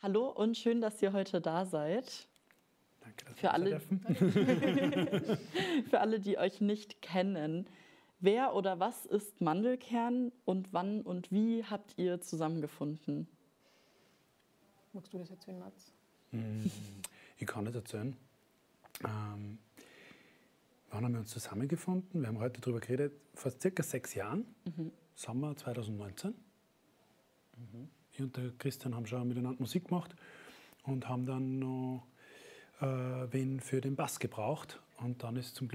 Hallo und schön, dass ihr heute da seid. Danke, dass Für wir alle, dürfen. für alle, die euch nicht kennen, wer oder was ist Mandelkern und wann und wie habt ihr zusammengefunden? Magst du das erzählen, Mats? Ich kann nicht erzählen. Wann haben wir uns zusammengefunden? Wir haben heute darüber geredet, vor circa 6 Jahren, Sommer 2019. Ich und der Christian haben schon miteinander Musik gemacht und haben dann noch wen für den Bass gebraucht. Und dann ist zum Glück